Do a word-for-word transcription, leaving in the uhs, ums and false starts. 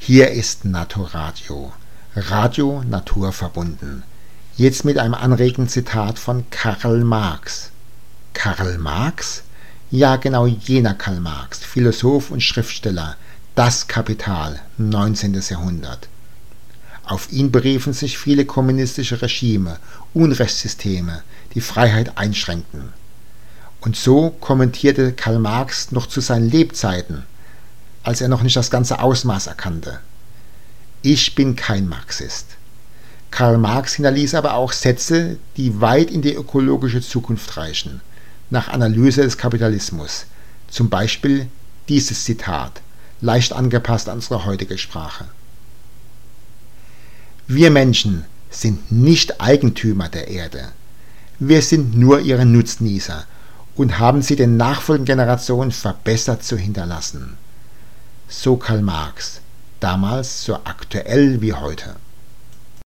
Hier ist Naturadio, Radio naturverbunden. Jetzt mit einem anregenden Zitat von Karl Marx. Karl Marx? Ja, genau jener Karl Marx, Philosoph und Schriftsteller, das Kapital, neunzehntes Jahrhundert. Auf ihn beriefen sich viele kommunistische Regime, Unrechtssysteme, die Freiheit einschränkten. Und so kommentierte Karl Marx noch zu seinen Lebzeiten, als er noch nicht das ganze Ausmaß erkannte: Ich bin kein Marxist. Karl Marx hinterließ aber auch Sätze, die weit in die ökologische Zukunft reichen, nach Analyse des Kapitalismus. Zum Beispiel dieses Zitat, leicht angepasst an unsere heutige Sprache. Wir Menschen sind nicht Eigentümer der Erde. Wir sind nur ihre Nutznießer und haben sie den nachfolgenden Generationen verbessert zu hinterlassen. So Karl Marx, damals so aktuell wie heute.